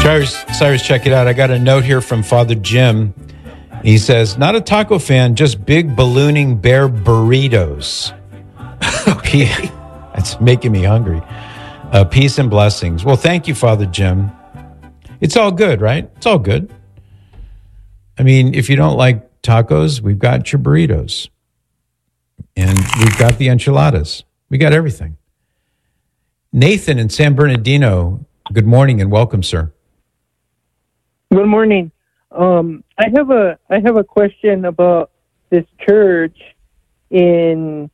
Cyrus, check it out. I got a note here from Father Jim. He says, not a taco fan, just big ballooning bear burritos. Okay. That's making me hungry. Peace and blessings. Well, thank you, Father Jim. It's all good, right? It's all good. I mean, if you don't like tacos, we've got your burritos. And we've got the enchiladas. We got everything. Nathan in San Bernardino, good morning and welcome, sir. Good morning. I have a question about this church in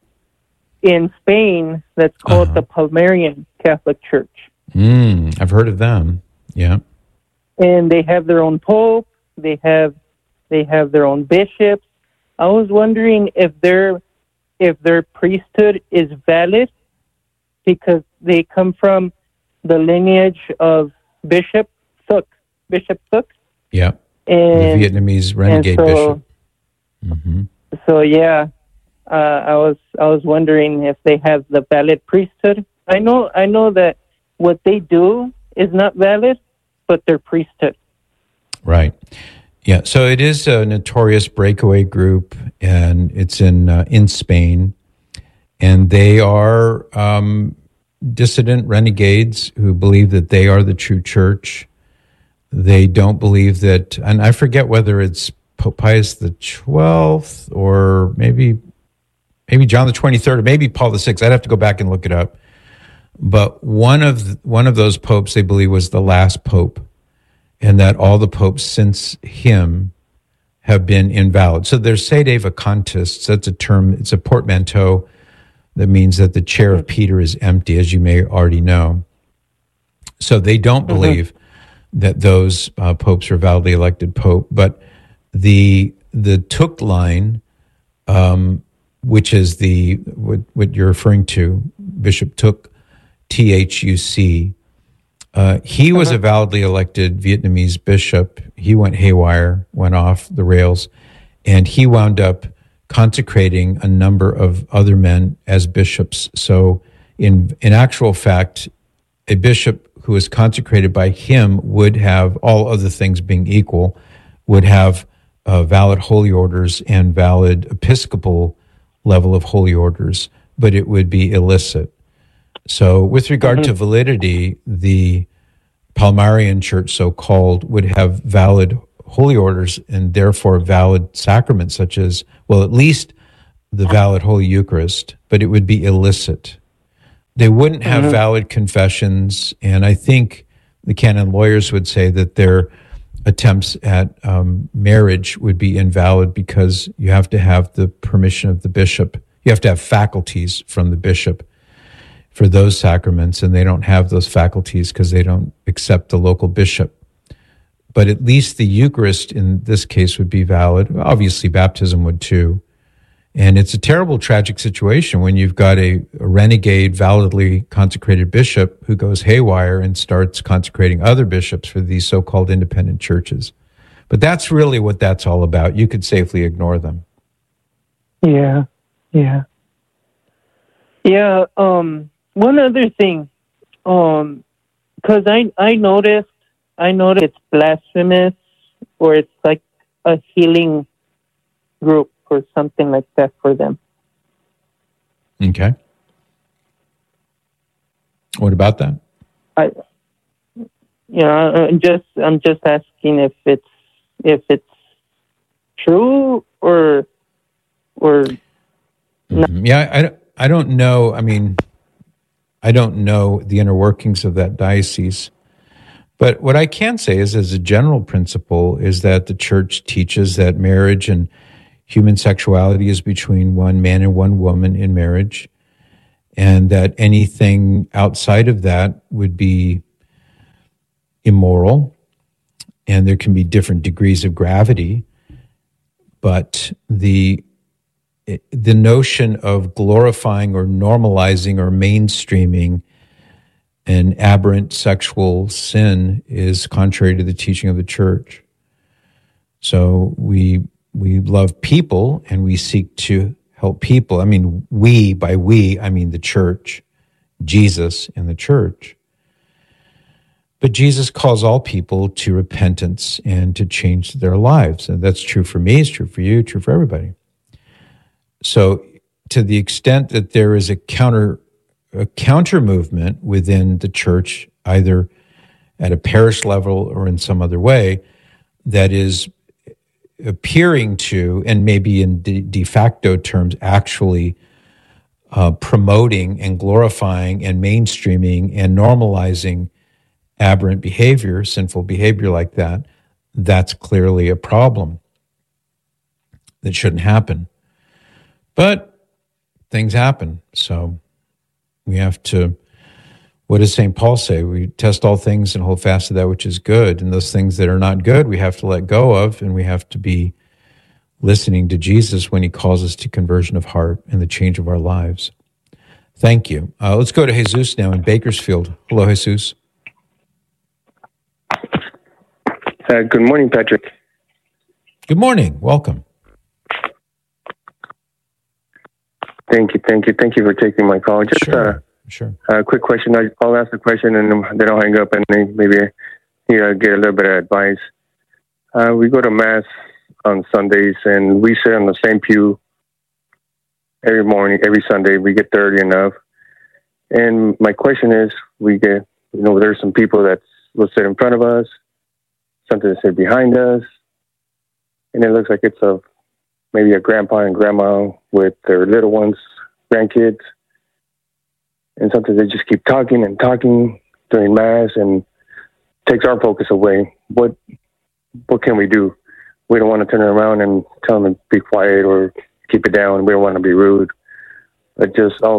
Spain that's called the Palmarian Catholic Church. I've heard of them. Yeah. And they have their own pope. They have their own bishops. I was wondering if their priesthood is valid because they come from the lineage of Bishop Thuc. Yeah. And the Vietnamese renegade bishop. So yeah, I was wondering if they have the valid priesthood. I know that what they do is not valid, but their priesthood. Right. Yeah. So it is a notorious breakaway group, and it's in Spain, and they are dissident renegades who believe that they are the true church. They don't believe that, and I forget whether it's Pope Pius the 12th or maybe John the 23rd or maybe Paul the 6th. I'd have to go back and look it up. But one of those popes they believe was the last pope, and that all the popes since him have been invalid. So they're sede vacantists. That's a term. It's a portmanteau that means that the chair of Peter is empty, as you may already know. So they don't believe that those popes are validly elected pope. But the Thuc line, which is what you're referring to, Bishop Thuc, Thuc, he was a validly elected Vietnamese bishop. He went haywire, went off the rails, and he wound up consecrating a number of other men as bishops. So in actual fact, a bishop who was consecrated by him would have, all other things being equal, would have valid holy orders and valid episcopal level of holy orders, but it would be illicit. So with regard to validity, the Palmarian Church, so-called, would have valid holy orders and therefore valid sacraments such as, well, at least the valid Holy Eucharist, but it would be illicit. They wouldn't have valid confessions, and I think the canon lawyers would say that their attempts at marriage would be invalid because you have to have the permission of the bishop. You have to have faculties from the bishop for those sacraments, and they don't have those faculties because they don't accept the local bishop. But at least the Eucharist in this case would be valid. Obviously, baptism would too. And it's a terrible, tragic situation when you've got a renegade, validly consecrated bishop who goes haywire and starts consecrating other bishops for these so-called independent churches. But that's really what that's all about. You could safely ignore them. Yeah. One other thing, because I noticed it's blasphemous, or it's like a healing group or something like that for them. Okay. What about that? I'm just asking if it's true or not. Yeah, I don't know. I mean, I don't know the inner workings of that diocese. But what I can say is, as a general principle, is that the church teaches that marriage and human sexuality is between one man and one woman in marriage, and that anything outside of that would be immoral, and there can be different degrees of gravity. But the notion of glorifying or normalizing or mainstreaming an aberrant sexual sin is contrary to the teaching of the church. So we love people and we seek to help people. I mean, I mean the church, Jesus and the church. But Jesus calls all people to repentance and to change their lives. And that's true for me, it's true for you, true for everybody. So to the extent that there is a counter movement within the church, either at a parish level or in some other way, that is appearing to, and maybe in de facto terms, actually promoting and glorifying and mainstreaming and normalizing aberrant behavior, sinful behavior like that, that's clearly a problem that shouldn't happen. But things happen, so we have to, what does St. Paul say? We test all things and hold fast to that which is good, and those things that are not good we have to let go of, and we have to be listening to Jesus when he calls us to conversion of heart and the change of our lives. Thank you. Let's go to Jesus now in Bakersfield. Hello, Jesus. Good morning, Patrick. Good morning. Welcome. Thank you for taking my call. Just Sure. A quick question. I'll ask the question and then I'll hang up and then maybe get a little bit of advice. We go to Mass on Sundays and we sit on the same pew every morning, every Sunday. We get there early enough. And my question is, we get, there's some people that will sit in front of us, something to sit behind us, and it looks like it's maybe a grandpa and grandma with their little ones, grandkids, and sometimes they just keep talking and talking during Mass and takes our focus away. What can we do? We don't want to turn around and tell them to be quiet or keep it down. We don't want to be rude. But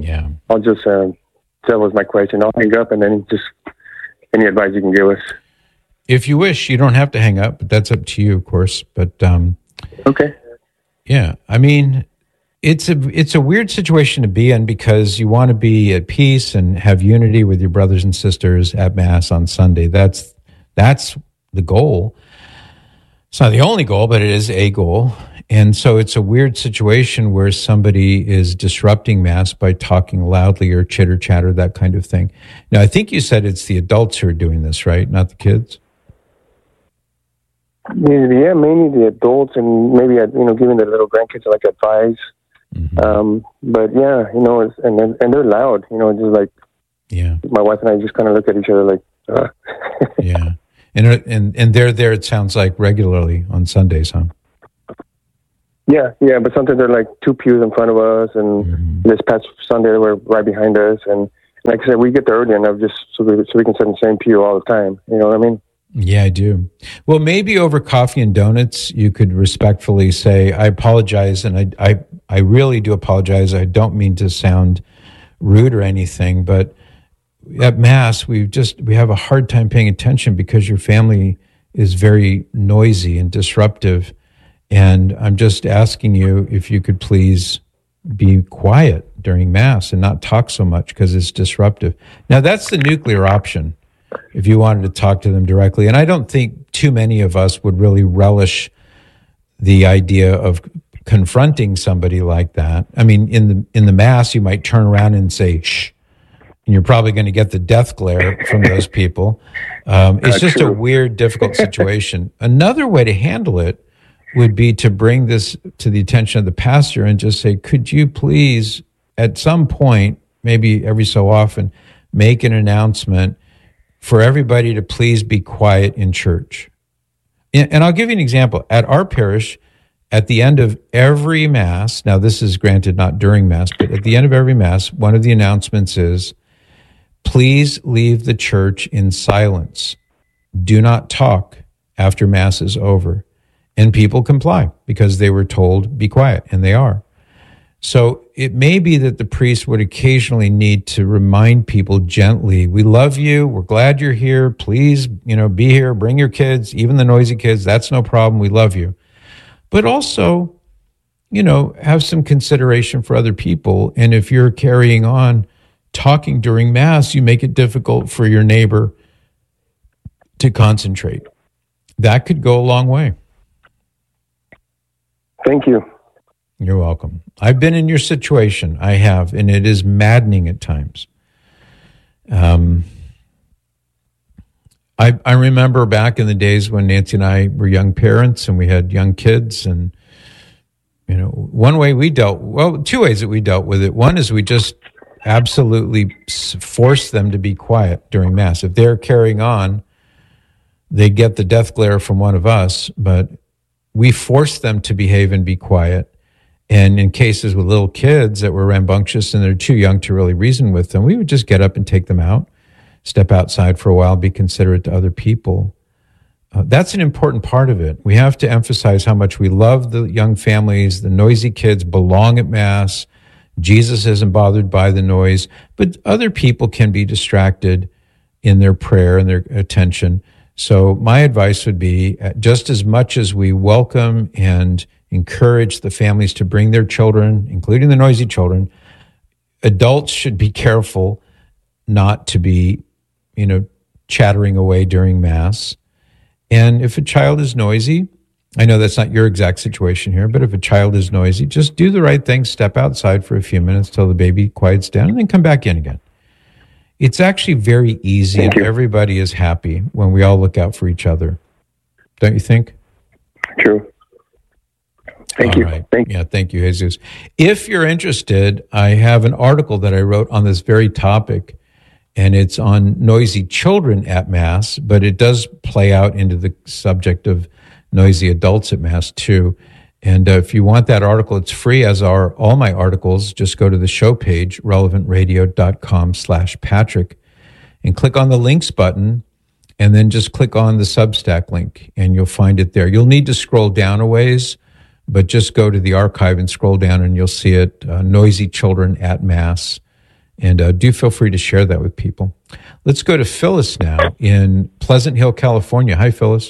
that was my question. I'll hang up and then just any advice you can give us. If you wish, you don't have to hang up, but that's up to you, of course. But okay. Yeah, I mean, it's a weird situation to be in because you want to be at peace and have unity with your brothers and sisters at Mass on Sunday. That's the goal. It's not the only goal, but it is a goal. And so it's a weird situation where somebody is disrupting Mass by talking loudly or chitter-chatter, that kind of thing. Now, I think you said it's the adults who are doing this, right? Not the kids? Yeah, mainly the adults and maybe, giving the little grandkids like advice. Mm-hmm. But yeah, and they're loud, just like, yeah. My wife and I just kind of look at each other like, Yeah. And they're there, it sounds like, regularly on Sundays, huh? Yeah, but sometimes they're like two pews in front of us, and this past Sunday they were right behind us, and like I said, we get there early enough just so we can sit in the same pew all the time. You know what I mean? Yeah, I do. Well, maybe over coffee and donuts, you could respectfully say, I apologize, and I really do apologize. I don't mean to sound rude or anything, but at Mass, we have a hard time paying attention because your family is very noisy and disruptive. And I'm just asking you if you could please be quiet during Mass and not talk so much because it's disruptive. Now, that's the nuclear option if you wanted to talk to them directly. And I don't think too many of us would really relish the idea of confronting somebody like that. I mean, in the Mass, you might turn around and say, shh, and you're probably going to get the death glare from those people. It's just a weird, difficult situation. Another way to handle it would be to bring this to the attention of the pastor and just say, could you please, at some point, maybe every so often, make an announcement for everybody to please be quiet in church. And I'll give you an example. At our parish, at the end of every Mass, now this is granted not during Mass, but at the end of every Mass, one of the announcements is, please leave the church in silence. Do not talk after Mass is over. And people comply because they were told, be quiet, and they are. So it may be that the priest would occasionally need to remind people gently, we love you, we're glad you're here, please, be here, bring your kids, even the noisy kids, that's no problem, we love you. But also, have some consideration for other people. And if you're carrying on talking during Mass, you make it difficult for your neighbor to concentrate. That could go a long way. Thank you. You're welcome. I've been in your situation. I have, and it is maddening at times. I remember back in the days when Nancy and I were young parents and we had young kids, and one way we two ways that we dealt with it. One is we just absolutely forced them to be quiet during Mass. If they're carrying on, they get the death glare from one of us, but we forced them to behave and be quiet. And in cases with little kids that were rambunctious and they're too young to really reason with them, we would just get up and take them out, step outside for a while, be considerate to other people. That's an important part of it. We have to emphasize how much we love the young families. The noisy kids belong at Mass. Jesus isn't bothered by the noise, but other people can be distracted in their prayer and their attention. So my advice would be, just as much as we welcome and encourage the families to bring their children, including the noisy children, adults should be careful not to be, chattering away during Mass. And if a child is noisy, I know that's not your exact situation here, but if a child is noisy, just do the right thing, step outside for a few minutes till the baby quiets down, and then come back in again. It's actually very easy, and everybody is happy when we all look out for each other. Don't you think? True. Thank you. Right. Thank you, Jesus. If you're interested, I have an article that I wrote on this very topic, and it's on noisy children at Mass, but it does play out into the subject of noisy adults at Mass too. And if you want that article, it's free, as are all my articles. Just go to the show page, relevantradio.com/Patrick, and click on the links button, and then just click on the Substack link, and you'll find it there. You'll need to scroll down a ways, but just go to the archive and scroll down, and you'll see it, Noisy Children at Mass. And do feel free to share that with people. Let's go to Phyllis now in Pleasant Hill, California. Hi, Phyllis.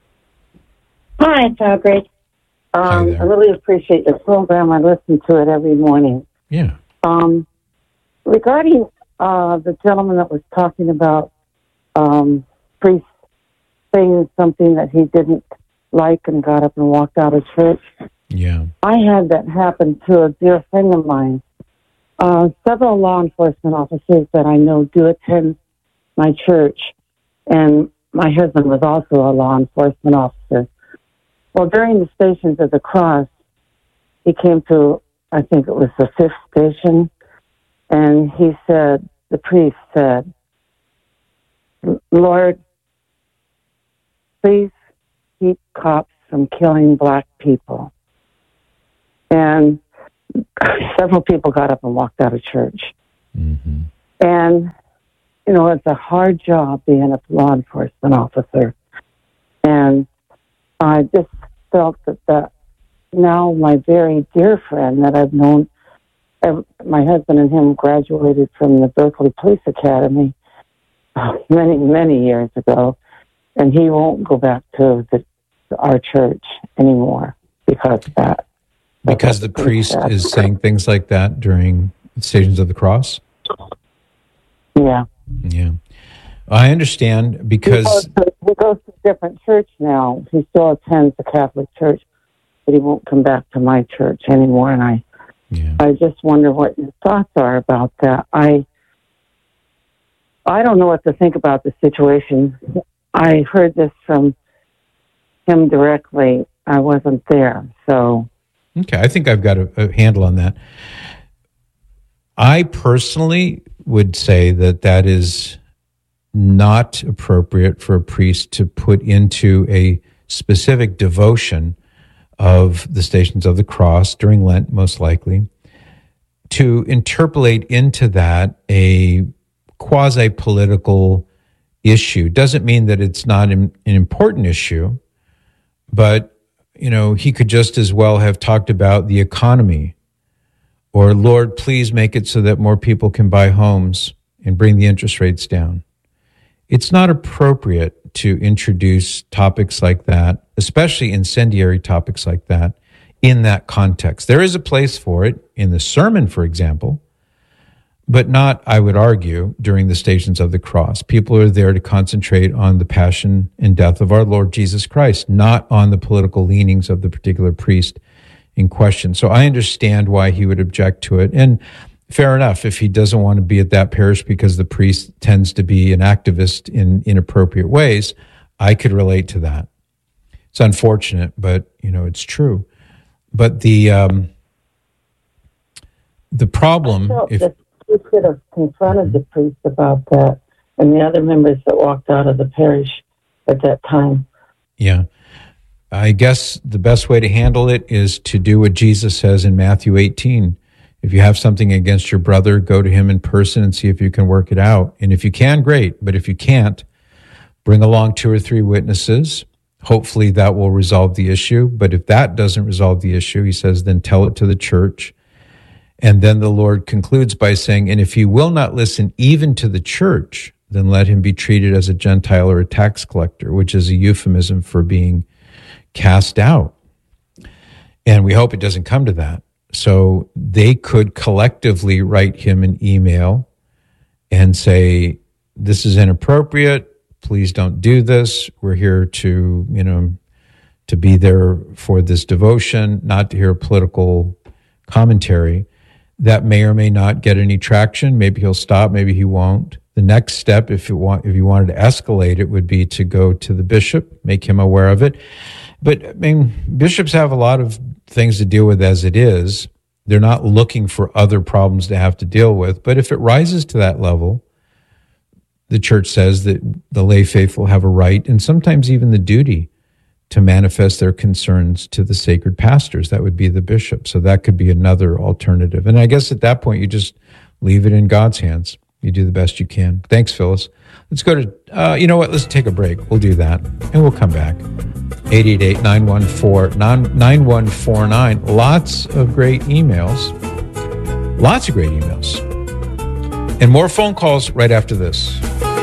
Hi, Patrick. I really appreciate the program. I listen to it every morning. Yeah. Regarding the gentleman that was talking about priests saying something that he didn't like and got up and walked out of church. Yeah. I had that happen to a dear friend of mine. Several law enforcement officers that I know do attend my church, and my husband was also a law enforcement officer. Well, during the Stations of the Cross, he came to, I think it was the 5th station, and he said, the priest said, Lord, please keep cops from killing black people. And several people got up and walked out of church. Mm-hmm. And, it's a hard job being a law enforcement officer. And I just felt that now my very dear friend that I've known, my husband and him graduated from the Berkeley Police Academy many, many years ago, and he won't go back to our church anymore because of that. Because the priest is saying things like that during Stations of the Cross? Yeah. Yeah. I understand because... He goes to a different church now. He still attends the Catholic Church, but he won't come back to my church anymore. And I just wonder what your thoughts are about that. I don't know what to think about the situation. I heard this from him directly. I wasn't there, so... Okay, I think I've got a handle on that. I personally would say that is not appropriate for a priest to put into a specific devotion of the Stations of the Cross during Lent, most likely, to interpolate into that a quasi-political issue. Doesn't mean that it's not an important issue, but he could just as well have talked about the economy, or Lord, please make it so that more people can buy homes and bring the interest rates down. It's not appropriate to introduce topics like that, especially incendiary topics like that, in that context. There is a place for it in the sermon, for example, but not, I would argue, during the Stations of the Cross. People are there to concentrate on the passion and death of our Lord Jesus Christ, not on the political leanings of the particular priest in question. So I understand why he would object to it. And fair enough. If he doesn't want to be at that parish because the priest tends to be an activist in inappropriate ways, I could relate to that. It's unfortunate, but it's true. But the problem, if you could have confronted the priest about that and the other members that walked out of the parish at that time. Yeah. I guess the best way to handle it is to do what Jesus says in Matthew 18. If you have something against your brother, go to him in person and see if you can work it out. And if you can, great. But if you can't, bring along 2 or 3 witnesses. Hopefully that will resolve the issue. But if that doesn't resolve the issue, he says, then tell it to the church. And then the Lord concludes by saying, and if he will not listen even to the church, then let him be treated as a Gentile or a tax collector, which is a euphemism for being cast out. And we hope it doesn't come to that. So they could collectively write him an email and say, this is inappropriate. Please don't do this. We're here to be there for this devotion, not to hear political commentary. That may or may not get any traction. Maybe he'll stop, maybe he won't. The next step, if you wanted to escalate it, would be to go to the bishop, make him aware of it. But bishops have a lot of things to deal with as it is. They're not looking for other problems to have to deal with. But if it rises to that level, the church says that the lay faithful have a right and sometimes even the duty to manifest their concerns to the sacred pastors. That would be the bishop. So that could be another alternative. And I guess at that point, you just leave it in God's hands. You do the best you can. Thanks, Phyllis. Let's go to, let's take a break. We'll do that, and we'll come back. 888-914-9149. Lots of great emails. And more phone calls right after this.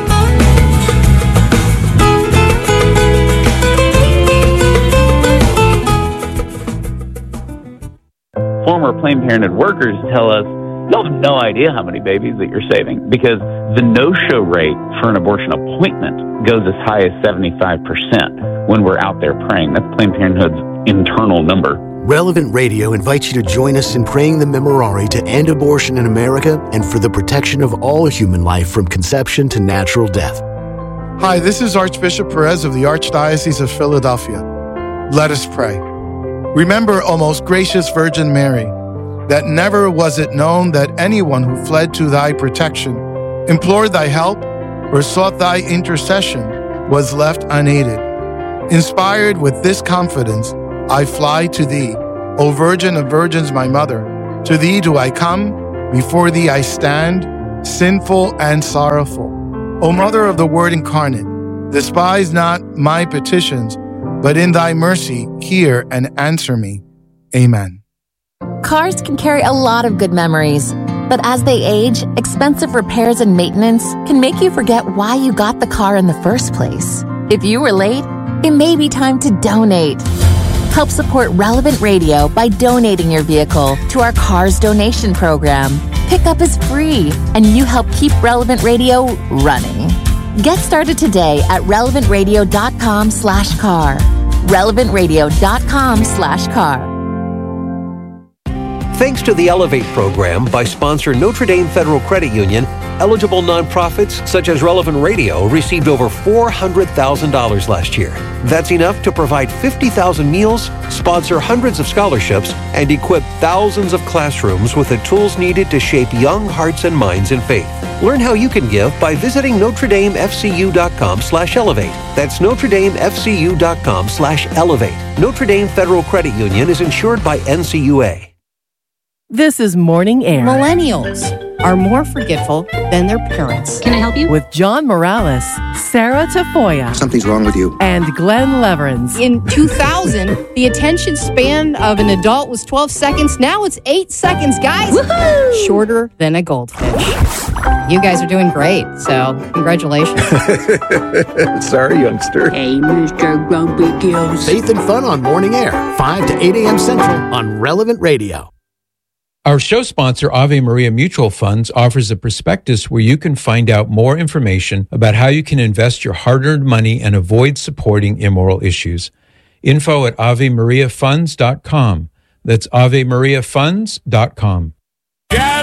Former Planned Parenthood workers tell us, you'll have no idea how many babies that you're saving because the no-show rate for an abortion appointment goes as high as 75% when we're out there praying. That's Planned Parenthood's internal number. Relevant Radio invites you to join us in praying the Memorare to end abortion in America and for the protection of all human life from conception to natural death. Hi, this is Archbishop Perez of the Archdiocese of Philadelphia. Let us pray. Remember, O most gracious Virgin Mary, that never was it known that anyone who fled to thy protection, implored thy help, or sought thy intercession was left unaided. Inspired with this confidence, I fly to thee, O Virgin of Virgins, my mother. To thee do I come, before thee I stand, sinful and sorrowful. O Mother of the Word incarnate, despise not my petitions, but in thy mercy hear and answer me. Amen. Cars can carry a lot of good memories, but as they age, expensive repairs and maintenance can make you forget why you got the car in the first place. If you were late, it may be time to donate. Help support Relevant Radio by donating your vehicle to our Cars Donation Program. Pickup is free, and you help keep Relevant Radio running. Get started today at relevantradio.com/car. relevantradio.com/car. Thanks to the Elevate program by sponsor Notre Dame Federal Credit Union, eligible nonprofits such as Relevant Radio received over $400,000 last year. That's enough to provide 50,000 meals, sponsor hundreds of scholarships, and equip thousands of classrooms with the tools needed to shape young hearts and minds in faith. Learn how you can give by visiting NotreDameFCU.com/elevate. That's NotreDameFCU.com/elevate. Notre Dame Federal Credit Union is insured by NCUA. This is Morning Air. Millennials are more forgetful than their parents. Can I help you? With John Morales, Sarah Tafoya. Something's wrong with you. And Glenn Leverins. In 2000, the attention span of an adult was 12 seconds. Now it's 8 seconds, guys. Woohoo! Shorter than a goldfish. You guys are doing great, so congratulations. Sorry, youngster. Hey, Mr. Grumpy Gills. Faith and fun on Morning Air, 5 to 8 a.m. Central on Relevant Radio. Our show sponsor, Ave Maria Mutual Funds, offers a prospectus where you can find out more information about how you can invest your hard-earned money and avoid supporting immoral issues. Info at AveMariaFunds.com. That's AveMariaFunds.com.